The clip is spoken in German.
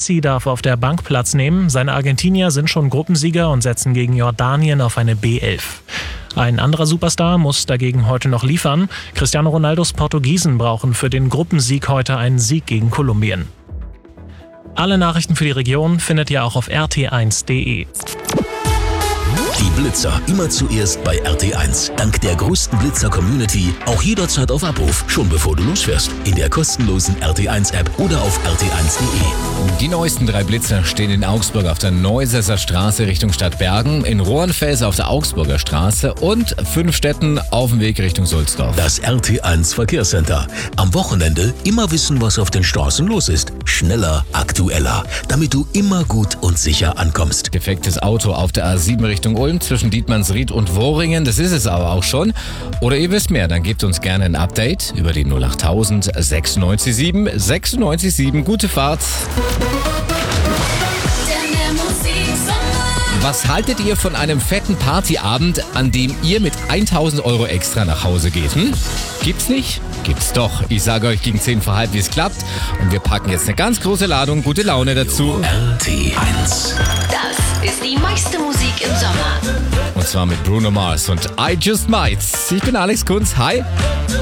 Messi darf auf der Bank Platz nehmen. Seine Argentinier sind schon Gruppensieger und setzen gegen Jordanien auf eine B11. Ein anderer Superstar muss dagegen heute noch liefern. Cristiano Ronaldos Portugiesen brauchen für den Gruppensieg heute einen Sieg gegen Kolumbien. Alle Nachrichten für die Region findet ihr auch auf rt1.de. Die Blitzer immer zuerst bei RT1. Dank der größten Blitzer-Community auch jederzeit auf Abruf, schon bevor du losfährst. In der kostenlosen RT1-App oder auf rt1.de. Die neuesten 3 Blitzer stehen in Augsburg auf der Neusesser Straße Richtung Stadt Bergen, in Rohrenfels auf der Augsburger Straße und 5 Städten auf dem Weg Richtung Sulzdorf. Das RT1 Verkehrscenter. Am Wochenende immer wissen, was auf den Straßen los ist. Schneller, aktueller, damit du immer gut und sicher ankommst. Defektes Auto auf der A7 Richtung Ulm zwischen Dietmannsried und Wohringen, das ist es aber auch schon. Oder ihr wisst mehr, dann gebt uns gerne ein Update über die 08000 967 967. Gute Fahrt. Was haltet ihr von einem fetten Partyabend, an dem ihr mit 1000 Euro extra nach Hause geht? Gibt's nicht? Gibt's doch. Ich sage euch gegen 10 vor halb, wie es klappt. Und wir packen jetzt eine ganz große Ladung gute Laune dazu. RT1. Das ist die meiste Musik im Sommer. Und zwar mit Bruno Mars und I Just Might. Ich bin Alex Kunz. Hi.